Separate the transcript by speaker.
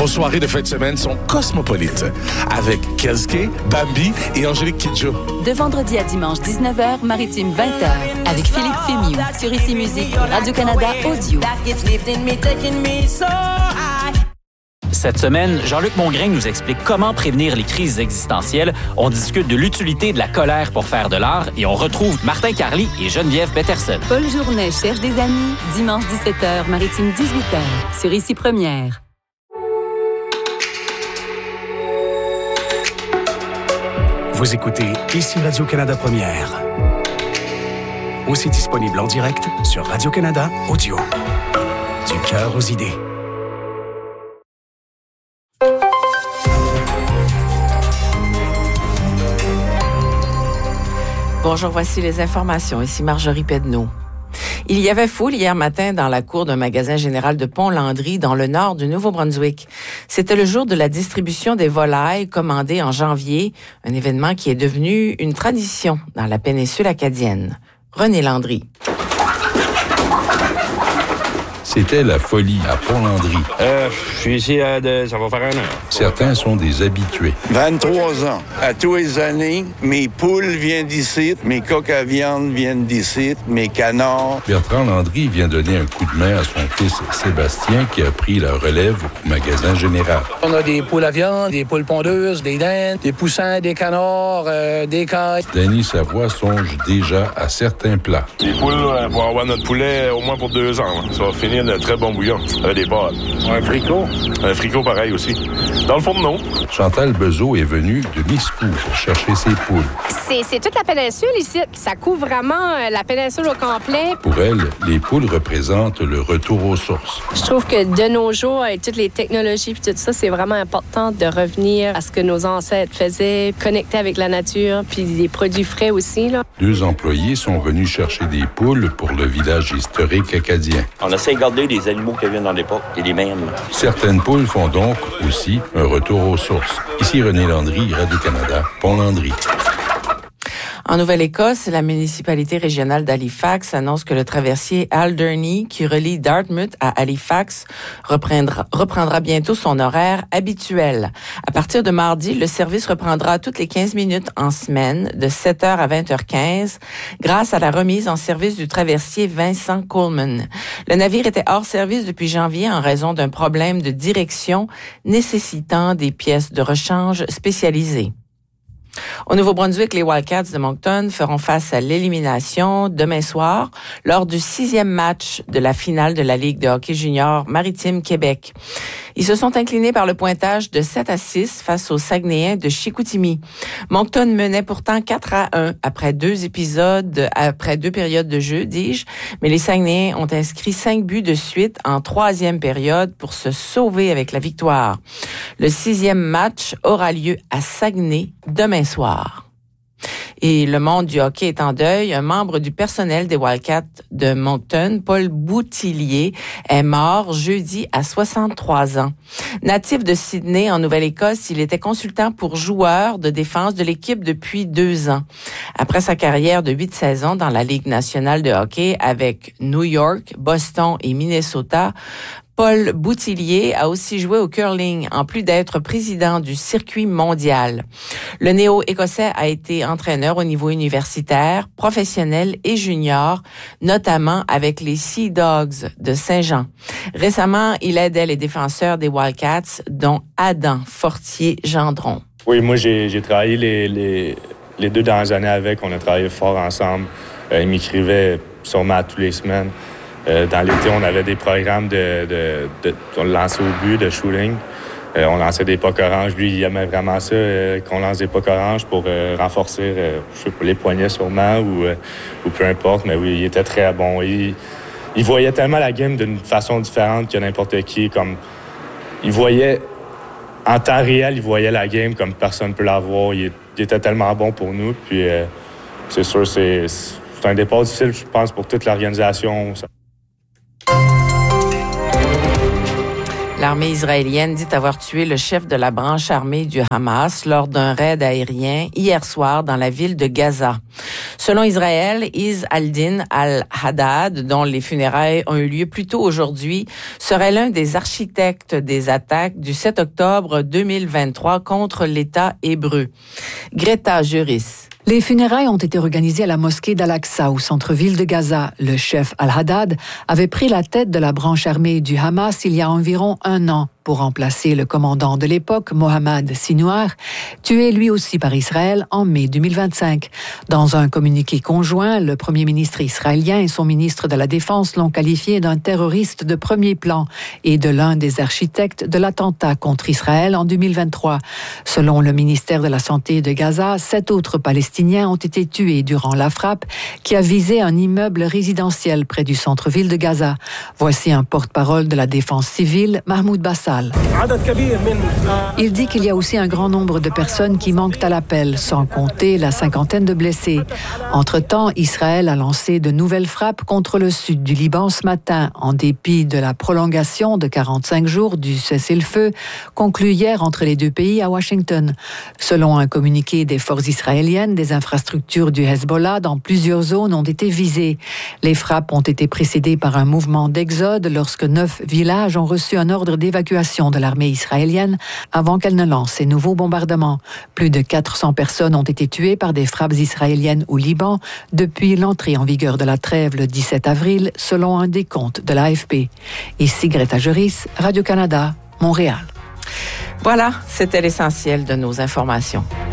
Speaker 1: Nos soirées de fin de semaine sont cosmopolites, avec Kelske, Bambi et Angélique Kidjo.
Speaker 2: De vendredi à dimanche 19h, Maritime 20h, avec Philippe Fémiou, sur Ici Musique, Radio-Canada Audio.
Speaker 3: Cette semaine, Jean-Luc Mongrain nous explique comment prévenir les crises existentielles. On discute de l'utilité de la colère pour faire de l'art et on retrouve Martin Carly et Geneviève Peterson.
Speaker 2: Paul Journet cherche des amis, dimanche 17h, Maritime 18h, sur Ici Première.
Speaker 4: Vous écoutez Ici Radio-Canada Première. Aussi disponible en direct sur Radio-Canada Audio. Du cœur aux idées.
Speaker 5: Bonjour, voici les informations. Ici Marjorie Pedneau. Il y avait foule hier matin dans la cour d'un magasin général de Pont-Landry dans le nord du Nouveau-Brunswick. C'était le jour de la distribution des volailles commandées en janvier, un événement qui est devenu une tradition dans la péninsule acadienne. René Landry.
Speaker 6: C'était la folie à Pont-Landry.
Speaker 7: Je suis ici, ça va faire 1 an.
Speaker 6: Certains sont des habitués.
Speaker 8: 23 ans. À tous les années, mes poules viennent d'ici, mes coques à viande viennent d'ici, mes canards.
Speaker 6: Bertrand Landry vient donner un coup de main à son fils Sébastien qui a pris la relève au magasin général.
Speaker 9: On a des poules à viande, des poules pondeuses, des dindes, des poussins, des canards, des cailles.
Speaker 6: Danny Savoie songe déjà à certains plats.
Speaker 7: Les poules, là, pour avoir notre poulet au moins pour 2 ans. Là. Ça va finir d'un très bon bouillon avec des pâtes.
Speaker 8: Un fricot?
Speaker 7: Un fricot pareil aussi. Dans le fourneau.
Speaker 6: Chantal Bezeau est venue de Miscou pour chercher ses poules.
Speaker 10: C'est toute la péninsule ici. Ça couvre vraiment la péninsule au complet.
Speaker 6: Pour elle, les poules représentent le retour aux sources.
Speaker 10: Je trouve que de nos jours, avec toutes les technologies et tout ça, c'est vraiment important de revenir à ce que nos ancêtres faisaient, connecter avec la nature, puis des produits frais aussi, là.
Speaker 6: 2 employés sont venus chercher des poules pour le village historique acadien.
Speaker 11: On essaie de garder les animaux qui viennent dans l'époque et les mêmes.
Speaker 6: Certaines poules font donc aussi un retour aux sources. Ici René Landry, Radio-Canada, Pont-Landry.
Speaker 5: En Nouvelle-Écosse, la municipalité régionale d'Halifax annonce que le traversier Alderney, qui relie Dartmouth à Halifax, reprendra bientôt son horaire habituel. À partir de mardi, le service reprendra toutes les 15 minutes en semaine, de 7h à 20h15, grâce à la remise en service du traversier Vincent Coleman. Le navire était hors service depuis janvier en raison d'un problème de direction nécessitant des pièces de rechange spécialisées. Au Nouveau-Brunswick, les Wildcats de Moncton feront face à l'élimination demain soir lors du 6e match de la finale de la Ligue de hockey junior Maritime Québec. Ils se sont inclinés par le pointage de 7-6 face aux Saguenayens de Chicoutimi. Moncton menait pourtant 4-1 après 2 périodes de jeu, mais les Saguenayens ont inscrit 5 buts de suite en 3e période pour se sauver avec la victoire. Le 6e match aura lieu à Saguenay demain soir. Et le monde du hockey est en deuil. Un membre du personnel des Wildcats de Moncton, Paul Boutillier, est mort jeudi à 63 ans. Natif de Sydney, en Nouvelle-Écosse, il était consultant pour joueur de défense de l'équipe depuis 2 ans. Après sa carrière de 8 saisons dans la Ligue nationale de hockey avec New York, Boston et Minnesota, Paul Boutillier a aussi joué au curling, en plus d'être président du circuit mondial. Le néo-écossais a été entraîneur au niveau universitaire, professionnel et junior, notamment avec les Sea Dogs de Saint-Jean. Récemment, il aidait les défenseurs des Wildcats, dont Adam Fortier-Gendron.
Speaker 12: Oui, moi, j'ai travaillé les 2 dernières années avec. On a travaillé fort ensemble. Il m'écrivait sûrement toutes les semaines. Dans l'été, on avait des programmes on lançait au but, de shooting. On lançait des pucks oranges. Lui, il aimait vraiment ça, qu'on lance des pucks oranges pour renforcer, je sais pas, les poignets sûrement ou peu importe. Mais oui, il était très bon. Il voyait tellement la game d'une façon différente que n'importe qui. Comme il voyait, en temps réel, il voyait la game comme personne ne peut la voir. Il était tellement bon pour nous. Puis c'est sûr, c'est un départ difficile, je pense, pour toute l'organisation.
Speaker 5: L'armée israélienne dit avoir tué le chef de la branche armée du Hamas lors d'un raid aérien hier soir dans la ville de Gaza. Selon Israël, Izz al-Din al-Haddad, dont les funérailles ont eu lieu plus tôt aujourd'hui, serait l'un des architectes des attaques du 7 octobre 2023 contre l'État hébreu. Greta Juris.
Speaker 13: Les funérailles ont été organisées à la mosquée d'Al-Aqsa, au centre-ville de Gaza. Le chef al-Haddad avait pris la tête de la branche armée du Hamas il y a environ 1 an pour remplacer le commandant de l'époque, Mohammad Sinwar, tué lui aussi par Israël en mai 2025. Dans un communiqué conjoint, le premier ministre israélien et son ministre de la Défense l'ont qualifié d'un terroriste de premier plan et de l'un des architectes de l'attentat contre Israël en 2023. Selon le ministère de la Santé de Gaza, 7 autres Palestiniens ont été tués durant la frappe qui a visé un immeuble résidentiel près du centre-ville de Gaza. Voici un porte-parole de la défense civile, Mahmoud Bassal. Il dit qu'il y a aussi un grand nombre de personnes qui manquent à l'appel, sans compter la 50aine de blessés. Entre-temps, Israël a lancé de nouvelles frappes contre le sud du Liban ce matin, en dépit de la prolongation de 45 jours du cessez-le-feu conclu hier entre les deux pays à Washington. Selon un communiqué des forces israéliennes, des infrastructures du Hezbollah dans plusieurs zones ont été visées. Les frappes ont été précédées par un mouvement d'exode lorsque 9 villages ont reçu un ordre d'évacuation de l'armée israélienne avant qu'elle ne lance ses nouveaux bombardements. Plus de 400 personnes ont été tuées par des frappes israéliennes au Liban depuis l'entrée en vigueur de la trêve le 17 avril, selon un décompte de l'AFP. Ici Greta Juris, Radio-Canada, Montréal.
Speaker 5: Voilà, c'était l'essentiel de nos informations.